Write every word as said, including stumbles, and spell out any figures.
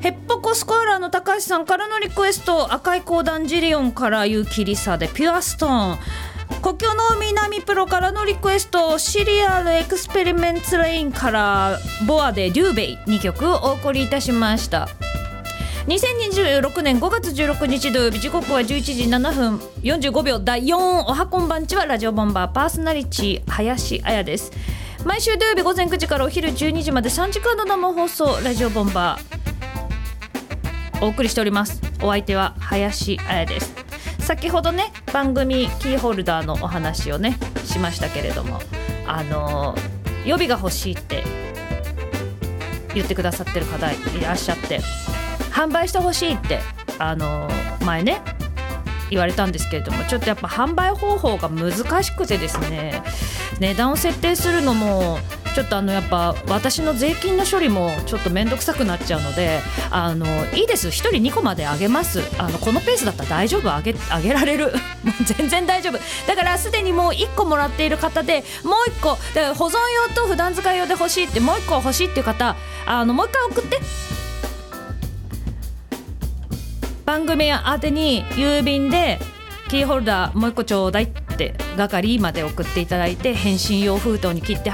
ヘッポコスコアラーの高橋さんからのリクエスト、赤いコーダンジリオンからユキリサでピュアストーン、故郷の南プロからのリクエスト、シリアルエクスペリメンツレインからボアでデューベイにきょくお送りいたしました。にせんにじゅうろくねんごがつじゅうろくにち土曜日、時刻はじゅういちじななふんよんじゅうごびょうだいよん、おはこんばんちは。ラジオボンバーパーソナリティ林彩です。毎週土曜日午前くじからお昼じゅうにじまでさんじかんの生放送、ラジオボンバーお送りしております。お相手は林彩です。先ほどね、番組キーホルダーのお話をねしましたけれども、あのー、予備が欲しいって言ってくださってる方いらっしゃって、販売してほしいってあのー、前ね言われたんですけれども、ちょっとやっぱ販売方法が難しくてですね、値段を設定するのもちょっとあのやっぱ私の税金の処理もちょっと面倒くさくなっちゃうので、あのいいです、ひとりにこまであげます。あのこのペースだったら大丈夫、あげ、あげられるもう全然大丈夫だから、すでにもういっこもらっている方で、もういっこだから保存用と普段使い用で欲しいって、もういっこ欲しいっていう方、あのもう一回送って、番組宛てに郵便でキーホルダーもう一個ちょうだいって係まで送っていただいて、返信用封筒に切って